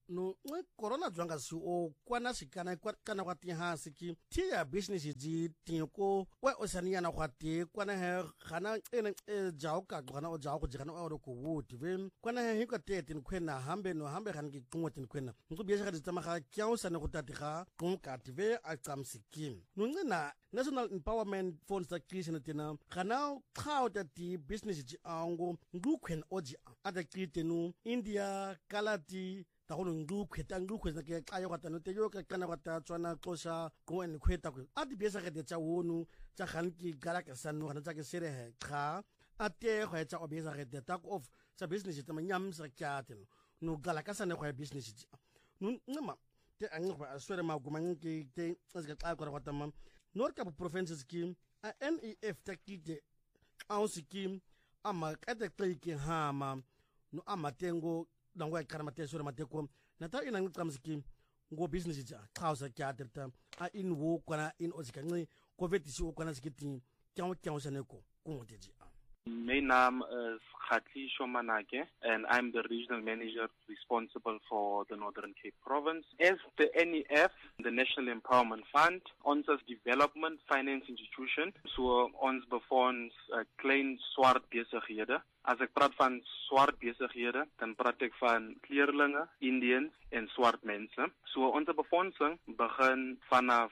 no corona zwanga si o kwana sikana kana kwa ti hansi ki ti ya business ji ti ko we o sania na kwa ti kwana he khana ene jaw ka gwana o jaw ko jigana o ko wuti ve kwana he ka te tin kwena hambe kan ki tungwa tin kwena ngu biya ka tsama ga kyao sana go tatiga kum ka ti ve a tsamsikim no ngina National Empowerment Funds ta Christian tina khana khao ta ti business ji ango ngu kwen oji ata kitenu India kalati ta go ngu khweta ke ayo ka tano te yo ka kana ka ta tswana xosha go en khweta go ati biesa ka te tsa wonu tsa khanki gala ka sanu kana tsa ke sere he kha ate go etsa o biesa ka te tak of sa business ta manyam sa kyaten no gala ka sane go business ji no ngama te angwa aswere ma go mangi te tsa ka ka ka tamam Norka provinces ki a NEF takite au sikim ama kate kliki hama no ama tengo dangwa karama tesura mateko nata ina ngitramsiki ngo business ja khausa kyaterta a in wo kana in ozikani covid si wo kana sikiti kyao saneko kungoteji. My name is Khatli Shomanake, and I'm the regional manager responsible for the Northern Cape Province. As the NEF, the National Empowerment Fund, ons development finance institution, so ons befonds klein swart besighede. As ek praat van swart besighede, dan praat ek van kleerlinge, Indians en swart mense. So onze befondsing begin vanaf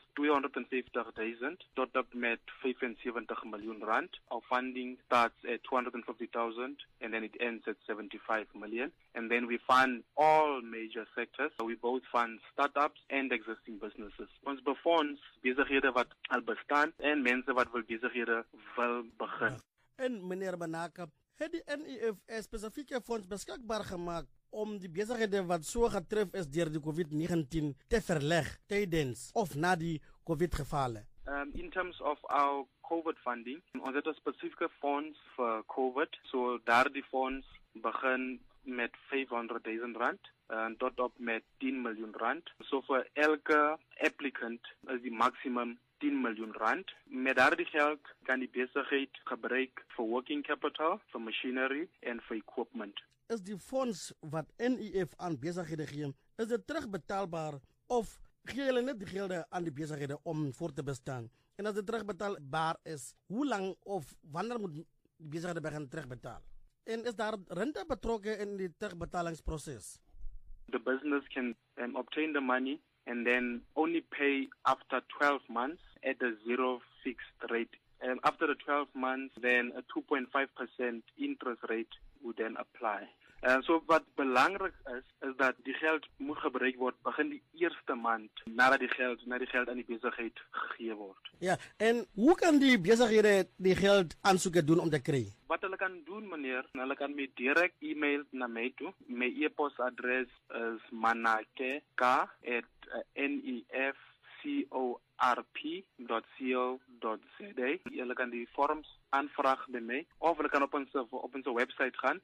250,000 tot op met 75 miljoen rand. Our funding starts at 250,000 and then it ends at 75 million. And then we fund all major sectors. So we both fund startups and existing businesses. Ons befonds besighede wat al bestaan en mense wat wil besighede wil begin. En meneer Manaka, het die NEF spesifieke fonds beskikbaar gemaak om die besighede wat so getref is deur die COVID-19 te verleg tydens of na die COVID-gevalle? In terms of our COVID funding, ons het 'n spesifieke fonds vir COVID. So daardie fonds begin met 500,000 rand en tot op met 10 miljoen rand. So vir elke applicant is die maximum 10 miljoen rand. Met daardie geld kan die besigheid gebruik vir working capital, vir machinery en vir equipment. Is die fonds wat NEF aan besighede gee, is dit terugbetaalbaar of gee hulle net die gelde aan die besighede om voor te bestaan? En as dit terugbetaalbaar is, hoe lang of wanneer moet die besighede begin terugbetaal? En is daar rente betrokke in die terugbetalingsproses? The business can obtain the money and then only pay after 12 months at a zero fixed rate. And after the 12 months, then a 2.5% interest rate would then apply. So wat belangrijk is dat die geld moet gebruik word begin die eerste maand nadat die geld aan die besigheid gegee word. Ja, en hoe kan die besighede die geld aansoeke doen om te kry? Wat hulle kan doen, meneer, hulle kan met direct e-mail na my toe. My e-posadres is manake@nefcorp.co.za. Hulle kan die forms aanvraag by my of hulle kan op ons website gaan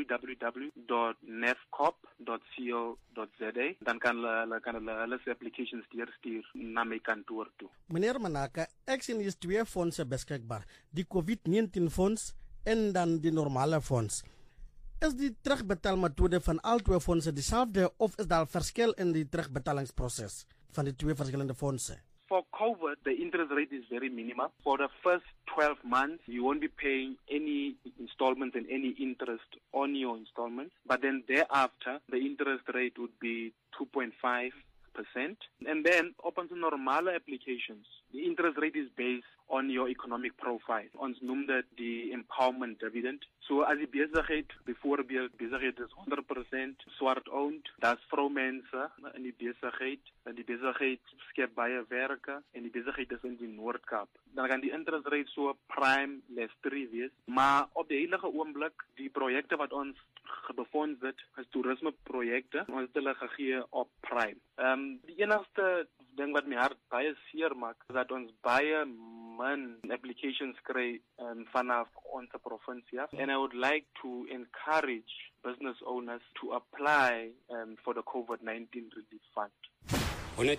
www.nefcorp.co.za. Dan kan hulle se applications stuur na my kantoor toe. Meneer Manaka, ek sien hier is twee fondse beskikbaar, die COVID-19 fonds en dan die normale fonds. Is die terugbetaalmethode van al twee fondse dieselfde of is daar verskil in die terugbetalingsproses van die twee verskillende fondse? For COVID, the interest rate is very minimal. For the first 12 months, you won't be paying any installments and any interest on your installments. But then thereafter, the interest rate would be 2.5%. And then, upon the normal applications, the interest rate is based on your economic profile. Ons noem dit die empowerment dividend. So as die besigheid, byvoorbeeld besigheid is 100% swart owned, daar's vroumense in die besigheid, en die besigheid skep baie werke en die besigheid is in die Noord-Kaap. Dan kan die interest rate so prime less 3 wees, maar op die heilige oomblik die projekte wat ons befonds het, is toerisme projekte, ons het hulle gegee op prime. Die enigste ding wat my hart baie seer maak, is dat ons baie min applications kry vanaf onze provincie. And I would like to encourage business owners to apply for the COVID-19 relief fund.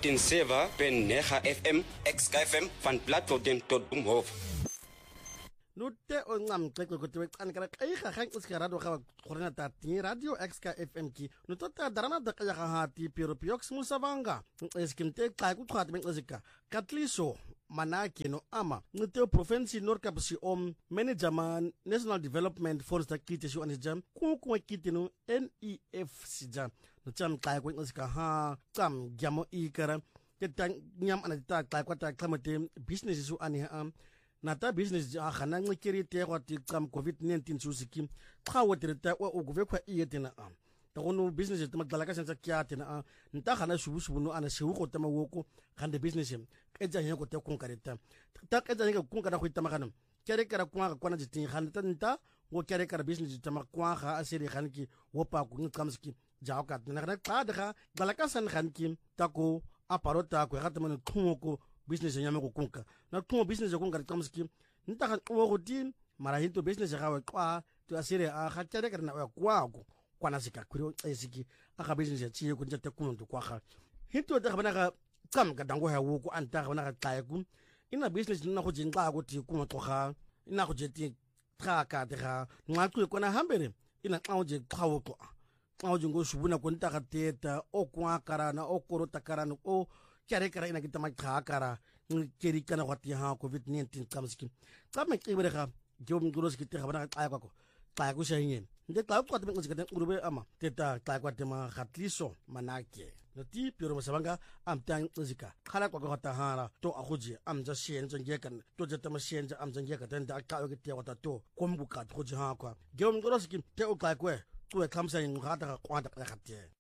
107.9 FM, XKFM van Platform tot Boomhof. no te o ngam xexo ko te kan kara kai ga gang iska radio ga khorena ta ti radio xk fm ki no to ta darana da ya ha ti piro piox musavanga eskinte kai ku khat men ezika katliso manake no ama no te province nor kapsi manager man national development force ta kite shu anjam ku kite no NEF sija no cham kai ku ezika ha cham gyamo ikara te tan nyam anata kai ku ta klamate business su ani nata business ja khana ngikiri te kwati kam covid-19 susiki khawotere ta o gove kwa iyetena ta gono business te magdala ka senza kyatena nta khana shubu no ana shewu ko tama woko khande business e ja nyako te kunkareta ta ka ja nyako kunkara ko tama kana kere kara kwa kwana jitin khanda nta wo kere kara business tama kwa kha asiri khanki wo pa ku ngamski ja ka na kana qadha dalaka san khanki tako aparota ko khata man khumoko business nyame ko kunka na tumo business ko kunka tsamski nta kan wo godi mara hinto business ga wa kwa to asire a khatere kana wa kwako kwana sika kuri esiki aka business ya chiye ko njate kunto kwa kha hinto da bana ga kam ga dango ha wo ko anta ga bana ga tsaye ku ina business na go jinqa go ti ku to ga ina go jeti tra ka de ga nwa ku ko na hambere ina qawo je qawo to qawo jingo shubuna ko nta ga teta o kwa karana o korota karana o kare kara ina kita makha kara keri kana wati ha covid-19 kamski kame kibere ka jom guros kita khabana ay ko ta ko shayin nde ta ko ta ngos kata urube ama teta ta ko ta ma khatliso manake no ti piro masabanga am tan zika khala ko ta hala to akhuji am ja shen jenge kan to jata ma shen ja am jenge ka tan da ka ke te wata to kom buka ko ha ko jom guros ki te o ka ko to kamsa yin khata ko ta khatie